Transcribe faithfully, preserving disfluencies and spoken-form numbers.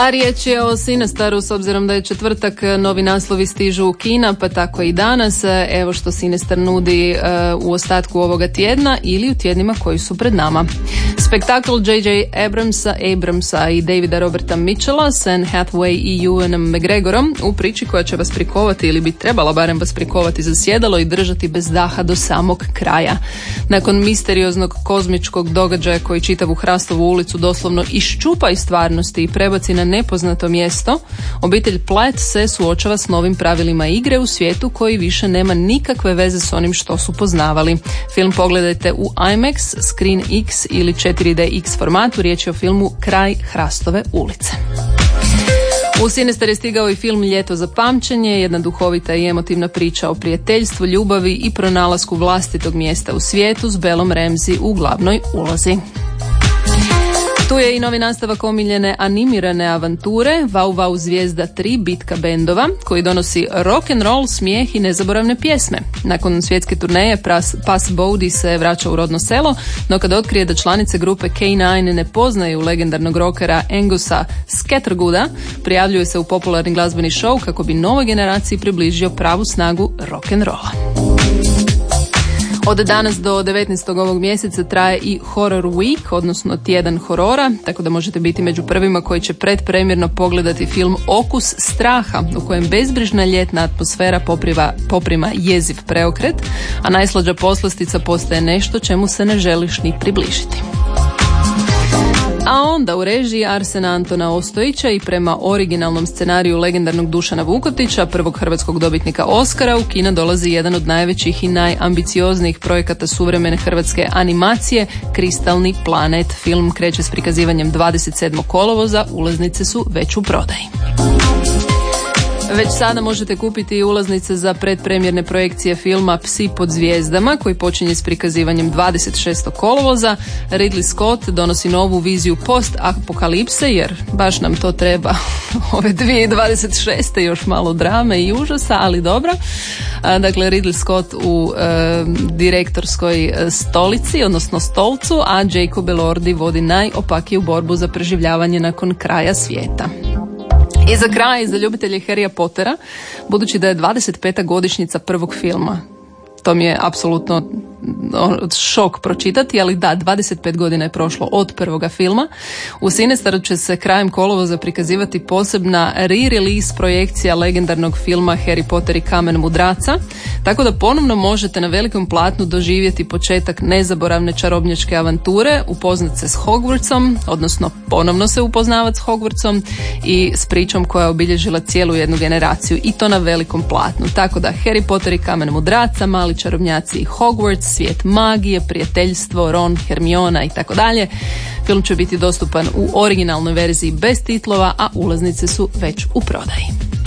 A riječ je o Sinestaru, s obzirom da je četvrtak, novi naslovi stižu u kina, pa tako i danas. Evo što Sinestar nudi uh, u ostatku ovoga tjedna ili u tjednima koji su pred nama. Spektakl J J Abramsa, Abramsa i Davida Roberta Mitchella s Anne Hathaway i Ewanom McGregorom u priči koja će vas prikovati ili bi trebala barem vas prikovati za sjedalo i držati bez daha do samog kraja. Nakon misterioznog kozmičkog događaja koji čitavu Hrastovu ulicu doslovno iščupa iz stvarnosti i prebaci na nepoznato mjesto, obitelj Platt se suočava s novim pravilima igre u svijetu koji više nema nikakve veze s onim što su poznavali. Film pogledajte u IMAX, Screen X ili četiri D X formatu. Riječ je o filmu Kraj Hrastove ulice. U Sinestar je stigao i film Ljeto za pamćenje, jedna duhovita i emotivna priča o prijateljstvu, ljubavi i pronalasku vlastitog mjesta u svijetu s Bellom Ramsey u glavnoj ulozi. Tu je i novi nastavak omiljene animirane avanture Vau Vau zvijezda tri bitka bendova, koji donosi rock and roll, smijeh i nezaboravne pjesme. Nakon svjetske turneje Pas Bowdy se vraća u rodno selo, no kad otkrije da članice grupe K devet ne poznaju legendarnog rockera Angusa Scattergooda, prijavljuje se u popularni glazbeni show kako bi novoj generaciji približio pravu snagu rock and rolla. Od danas do devetnaestog ovog mjeseca traje i Horror Week, odnosno tjedan horora, tako da možete biti među prvima koji će predpremjerno pogledati film Okus straha, u kojem bezbrižna ljetna atmosfera popriva, poprima jeziv preokret, a najslađa poslastica postaje nešto čemu se ne želiš ni približiti. A onda u režiji Arsena Antona Ostojića i prema originalnom scenariju legendarnog Dušana Vukotića, prvog hrvatskog dobitnika Oscara, u kina dolazi jedan od najvećih i najambicioznijih projekata suvremene hrvatske animacije, Kristalni planet. Film kreće s prikazivanjem dvadeset sedmog kolovoza, ulaznice su već u prodaji. Već sada možete kupiti ulaznice za predpremjerne projekcije filma Psi pod zvijezdama, koji počinje s prikazivanjem dvadeset šestog kolovoza. Ridley Scott donosi novu viziju post-apokalipse, jer baš nam to treba ove dvije tisuće dvadeset šeste još malo drame i užasa, ali dobro. Dakle, Ridley Scott u e, direktorskoj stolici, odnosno stolcu, a Jacob Elordi vodi najopakiju borbu za preživljavanje nakon kraja svijeta. I za kraj, za ljubitelje Harrya Pottera, budući da je dvadeset peta godišnjica prvog filma, to mi je apsolutno šok pročitati, ali da, dvadeset pet godina je prošlo od prvoga filma. U Sinestaru će se krajem kolovoza prikazivati posebna re-release projekcija legendarnog filma Harry Potter i Kamen mudraca, tako da ponovno možete na velikom platnu doživjeti početak nezaboravne čarobnjačke avanture, upoznat se s Hogwartsom, odnosno ponovno se upoznavat s Hogwartsom i s pričom koja je obilježila cijelu jednu generaciju, i to na velikom platnu. Tako da Harry Potter i Kamen mudraca, Mali čarobnjaci i Hogwarts, Svijet magije, prijateljstvo, Ron, Hermiona i tako dalje. Film će biti dostupan u originalnoj verziji bez titlova, a ulaznice su već u prodaji.